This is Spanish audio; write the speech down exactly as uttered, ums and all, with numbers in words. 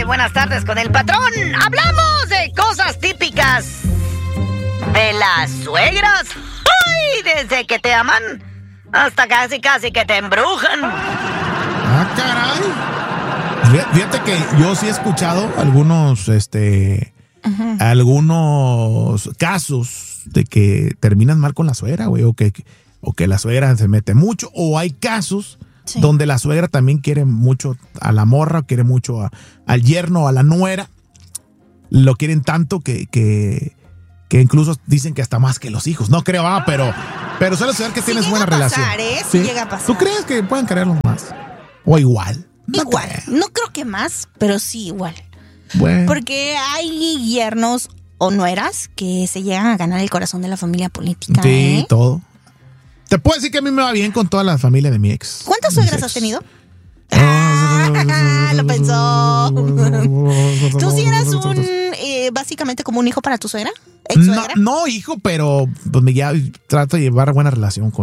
buenas tardes con el patrón. Hablamos de cosas típicas de las suegras. ¡Ay! Desde que te aman hasta casi, casi que te embrujan. ¡Ah, caray! Fíjate que yo sí he escuchado algunos, este... Uh-huh. algunos casos de que terminan mal con la suegra, güey, o que, o que la suegra se mete mucho, o hay casos sí. donde la suegra también quiere mucho a la morra, quiere mucho a, al yerno, a la nuera, lo quieren tanto que, que, que incluso dicen que hasta más que los hijos, no creo, ah, pero, pero suele ser que sí tienes buena pasar, relación. ¿eh? Sí, sí llega a pasar. ¿Tú crees que pueden quererlos más? ¿O igual? No igual, creo. No creo que más, pero sí igual. Bueno. Porque hay yernos o nueras que se llegan a ganar el corazón de la familia política. Sí, ¿eh? todo. Te puedo decir que a mí me va bien con toda la familia de mi ex. ¿Cuántas suegras has tenido? Ah, lo pensó. ¿Tú sí eras un, eh, básicamente como un hijo para tu suegra? ¿Ex suegra? No, no, hijo, pero pues me ya trato de llevar buena relación con